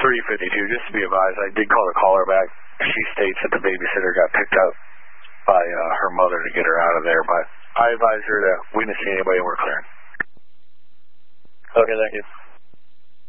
352, just to be advised, I did call the caller back. She states that the babysitter got picked up by her mother to get her out of there, but I advised her that we didn't see anybody and we're clearing. Okay, thank you.